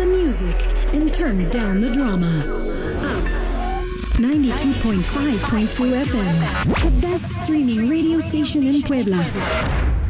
the music and turn down the drama. Up 92.5.2 FM, the best streaming radio station in Puebla.